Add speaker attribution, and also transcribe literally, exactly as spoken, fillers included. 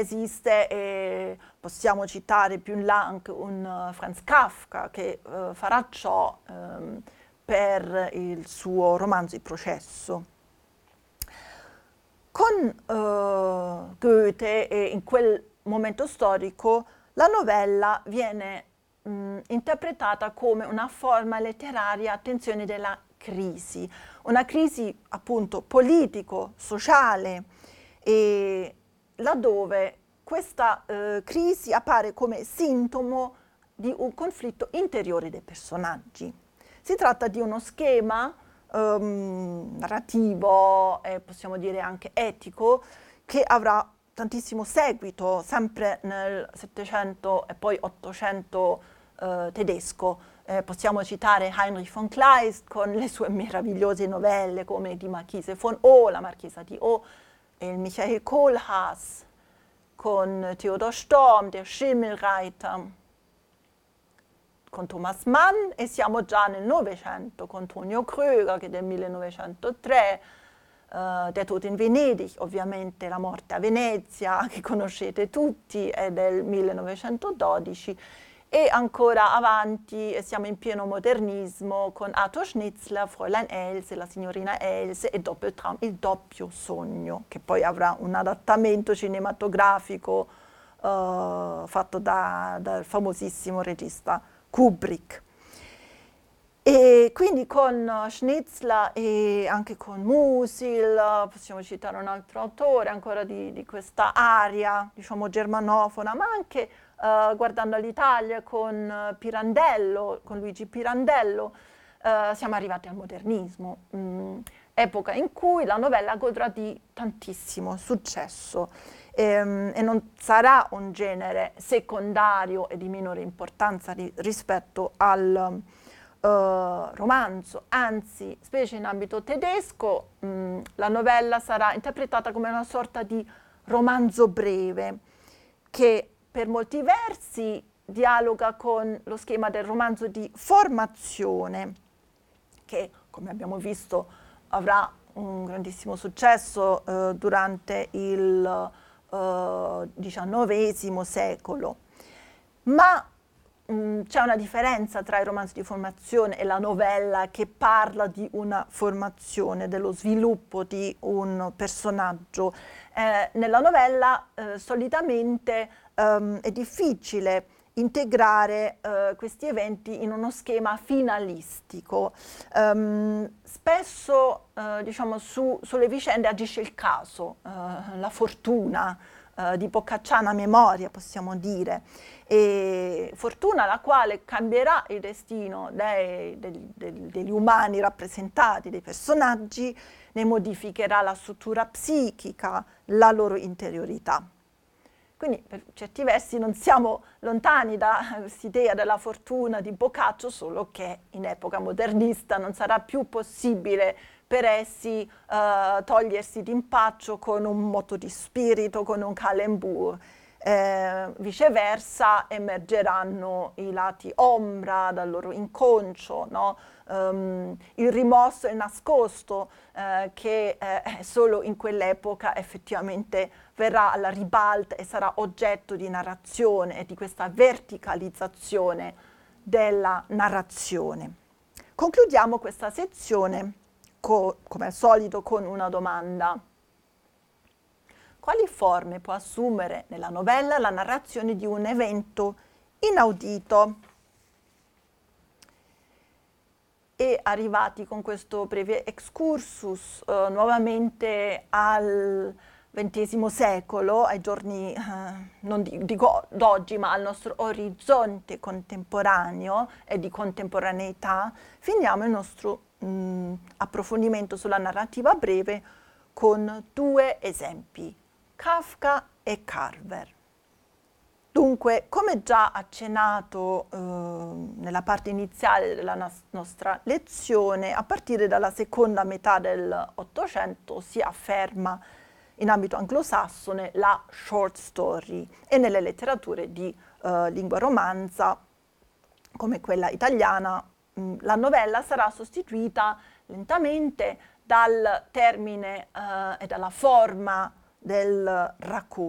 Speaker 1: esiste, e possiamo citare più in là anche un uh, Franz Kafka che uh, farà ciò um, per il suo romanzo Il processo. Con uh, Goethe e in quel momento storico la novella viene mh, interpretata come una forma letteraria, attenzione, della crisi, una crisi appunto politico-sociale, e laddove questa eh, crisi appare come sintomo di un conflitto interiore dei personaggi. Si tratta di uno schema um, narrativo e possiamo dire anche etico che avrà tantissimo seguito, sempre nel Settecento e poi Ottocento eh, tedesco. Eh, possiamo citare Heinrich von Kleist con le sue meravigliose novelle come Die Marchise von O, La Marchesa di O, e il Michael Kohlhaas con Theodor Storm, Der Schimmelreiter, con Thomas Mann, e siamo già nel Novecento con Tonio Kröger, che è del millenovecentotre, uh, Der Tod in Venedig, ovviamente La morte a Venezia, che conoscete tutti, è del millenovecentododici, e ancora avanti siamo in pieno modernismo con Arthur Schnitzler, Fräulein Else, La signorina Else e Doppeltraum, Il doppio sogno, che poi avrà un adattamento cinematografico uh, fatto da, dal famosissimo regista Kubrick. E quindi con Schnitzler e anche con Musil, possiamo citare un altro autore ancora di, di questa area, diciamo, germanofona, ma anche uh, guardando all'Italia con Pirandello, con Luigi Pirandello, uh, siamo arrivati al modernismo, mm, epoca in cui la novella godrà di tantissimo successo. E, e non sarà un genere secondario e di minore importanza ri, rispetto al uh, romanzo, anzi, specie in ambito tedesco, mh, la novella sarà interpretata come una sorta di romanzo breve che per molti versi dialoga con lo schema del romanzo di formazione, che, come abbiamo visto, avrà un grandissimo successo uh, durante il diciannovesimo secolo. Ma c'è una differenza tra il romanzo di formazione e la novella che parla di una formazione, dello sviluppo di un personaggio. Eh, nella novella eh, solitamente ehm, è difficile integrare eh, questi eventi in uno schema finalistico. Um, spesso eh, diciamo, su, sulle vicende agisce il caso, eh, la fortuna, eh, di boccacciana memoria, possiamo dire, e fortuna la quale cambierà il destino dei, dei, dei, degli umani rappresentati, dei personaggi, ne modificherà la struttura psichica, la loro interiorità. Quindi per certi versi non siamo lontani da quest'idea della fortuna di Boccaccio, solo che in epoca modernista non sarà più possibile per essi uh, togliersi d'impaccio con un moto di spirito, con un calembour. Eh, viceversa emergeranno i lati ombra dal loro inconscio, no? Um, il rimosso e nascosto eh, che eh, solo in quell'epoca effettivamente verrà alla ribalta e sarà oggetto di narrazione e di questa verticalizzazione della narrazione. Concludiamo questa sezione, co- come al solito, con una domanda. Quali forme può assumere nella novella la narrazione di un evento inaudito? E arrivati con questo breve excursus eh, nuovamente al ventesimo secolo, ai giorni, eh, non dico d'oggi, ma al nostro orizzonte contemporaneo e di contemporaneità, finiamo il nostro mh, approfondimento sulla narrativa breve con due esempi, Kafka e Carver. Dunque, come già accennato eh, nella parte iniziale della nos- nostra lezione, a partire dalla seconda metà dell'Ottocento si afferma in ambito anglosassone la short story e nelle letterature di eh, lingua romanza, come quella italiana, mh, la novella sarà sostituita lentamente dal termine eh, e dalla forma del racconto.